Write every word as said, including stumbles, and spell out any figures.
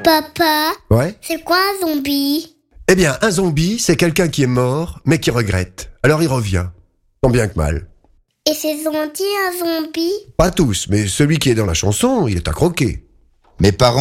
Papa, Ouais. c'est quoi un zombie? Eh bien, un zombie, c'est quelqu'un qui est mort, mais qui regrette. Alors il revient, tant bien que mal. Et c'est gentil un zombie? Pas tous, mais celui qui est dans la chanson, il est à croquer. Mes parents